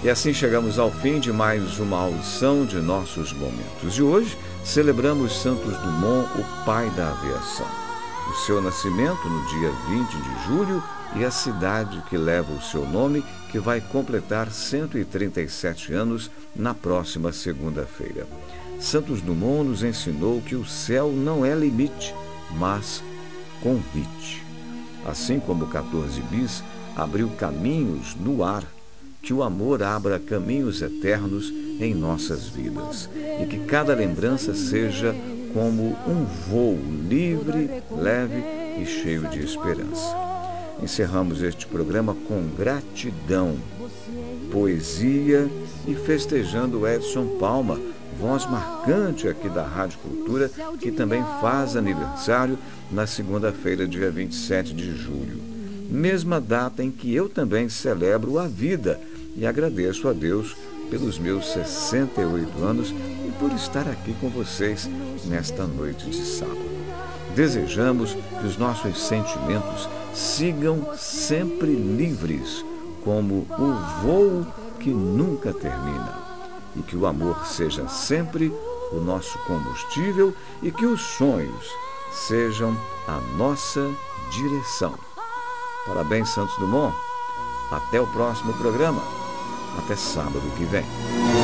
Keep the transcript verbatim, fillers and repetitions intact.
E assim chegamos ao fim de mais uma audição de nossos momentos. E hoje celebramos Santos Dumont, o pai da aviação. O seu nascimento no dia vinte de julho e a cidade que leva o seu nome, que vai completar cento e trinta e sete anos na próxima segunda-feira. Santos Dumont nos ensinou que o céu não é limite, mas convite. Assim como o quatorze bis abriu caminhos no ar, que o amor abra caminhos eternos em nossas vidas e que cada lembrança seja como um voo livre, leve e cheio de esperança. Encerramos este programa com gratidão, poesia e festejando Edson Palma, voz marcante aqui da Rádio Cultura, que também faz aniversário na segunda-feira, dia vinte e sete de julho. Mesma data em que eu também celebro a vida e agradeço a Deus pelos meus sessenta e oito anos e por estar aqui com vocês nesta noite de sábado. Desejamos que os nossos sentimentos sigam sempre livres, como o voo que nunca termina, e que o amor seja sempre o nosso combustível e que os sonhos sejam a nossa direção. Parabéns, Santos Dumont. Até o próximo programa. Até sábado que vem.